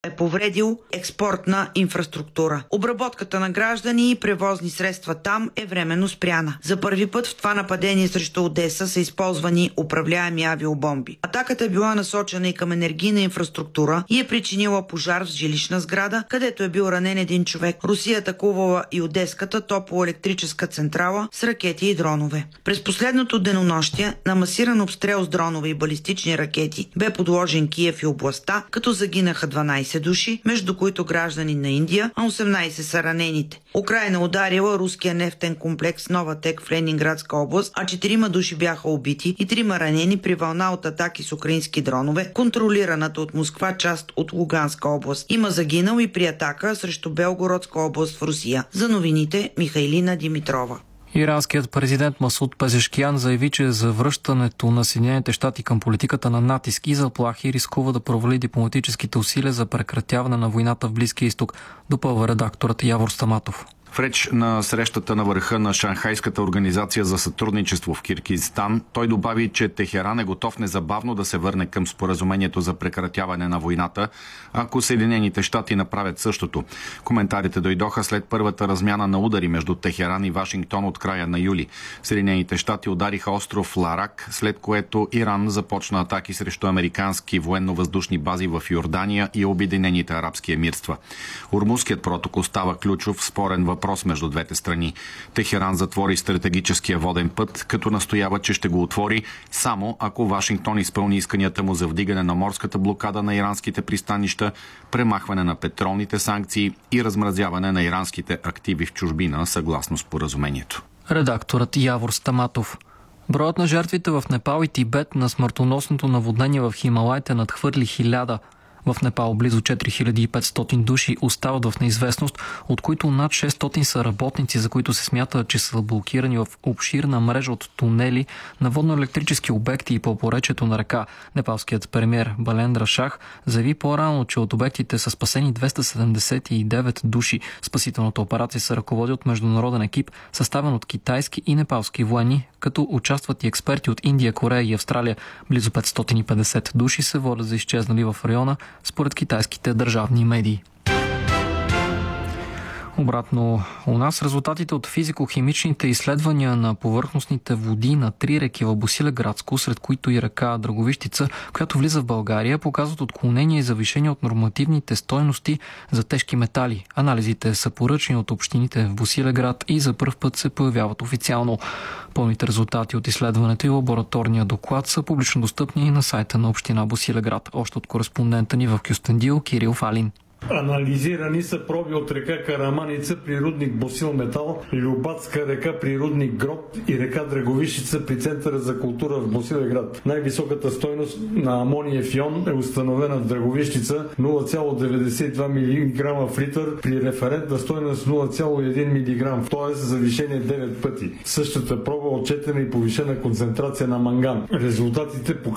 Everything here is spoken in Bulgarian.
е повредил експортна инфраструктура. Обработката на граждани и превозни средства там е временно спряна. За първи път в това нападение срещу Одеса са използвани управляеми авиобомби. Атаката е била насочена и към енергийна инфраструктура и е причинила пожар в жилищна сграда, където е бил ранен един човек. Русия атакувала и Одеската топлоелектрическа централа с ракети и дронове. През последното денонощие на масиран обстрел с дронове и балистични ракети бе подложен Киев и областта, като загинаха 12 души, между които граждани на Индия, а 18 са ранените. Украйна ударила руския нефтен комплекс Новатек в Ленинградска област, а 4 души бяха убити и 3 ранени при вълна от атаки с украински дронове, контролираната от Москва част от Луганска област. Има загинал и при атака срещу Белгородска област в Русия. За новините Михайлина Димитрова. Иранският президент Масуд Пезешкиян заяви, че завръщането на Съединените щати към политиката на натиск и заплахи рискува да провали дипломатическите усилия за прекратяване на войната в Близкия изток, допълва редакторът Явор Стаматов. В реч на срещата на върха на Шанхайската организация за сътрудничество в Киргизстан, той добави, че Техеран е готов незабавно да се върне към споразумението за прекратяване на войната, ако Съединените щати направят същото. Коментарите дойдоха след първата размяна на удари между Техеран и Вашингтон от края на юли. Съединените щати удариха остров Ларак, след което Иран започна атаки срещу американски военно-въздушни бази в Йордания и Обединените арабски емирства. Ормузският протокол става ключов спорен въпрос между двете страни. Техеран затвори стратегическия воден път, като настоява, че ще го отвори само ако Вашингтон изпълни исканията му за вдигане на морската блокада на иранските пристанища, премахване на петролните санкции и размразяване на иранските активи в чужбина, съгласно споразумението. Редакторът Явор Стаматов. Броят на жертвите в Непал и Тибет на смъртоносното наводнение в Хималайте надхвърли 1000. В Непал близо 4500 души остават в неизвестност, от които над 600 са работници, за които се смята, че са блокирани в обширна мрежа от тунели на водно-електрически обекти и по поречието на река. Непалският премиер Балендра Шах заяви по-рано, че от обектите са спасени 279 души. Спасителната операция се ръководи от международен екип, съставен от китайски и непалски военни, като участват и експерти от Индия, Корея и Австралия. Близо 550 души се водят за изчезнали в района, според китайските държавни медии. Обратно у нас резултатите от физико-химичните изследвания на повърхностните води на 3 реки в Босилеградско, сред които и река Драговищица, която влиза в България, показват отклонения и завишения от нормативните стойности за тежки метали. Анализите са поръчани от общините в Босилеград и за пръв път се появяват официално. Пълните резултати от изследването и лабораторния доклад са публично достъпни и на сайта на община Босилеград. Още от кореспондента ни в Кюстендил Кирил Фалин. Анализирани са проби от река Караманица при рудник Босилметал, Любатска река при рудник Грот и река Драговищица при Центъра за култура в Босилеград. Най-високата стойност на амониев ион е установена в Драговищица 0,92 мг в литър при референтна стойност 0,1 мг, т.е. завишение 9 пъти. Същата проба отчетена и повишена концентрация на манган. Резултатите показват